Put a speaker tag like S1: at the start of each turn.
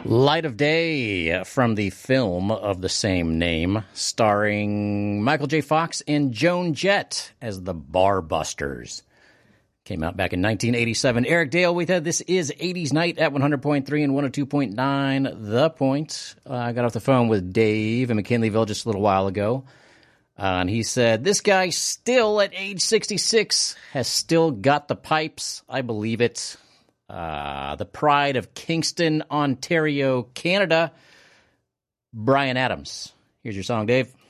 S1: Light of Day from the film of the same name, starring Michael J. Fox and Joan Jett as the Barbusters. Came out back in 1987. Eric Dale with it. This is 80s Night at 100.3 and 102.9 The Point. I got off the phone with Dave in McKinleyville just a little while ago. And he said, this guy still at age 66 has still got the pipes. I believe it. The pride of Kingston, Ontario, Canada, Bryan Adams. Here's your song, Dave.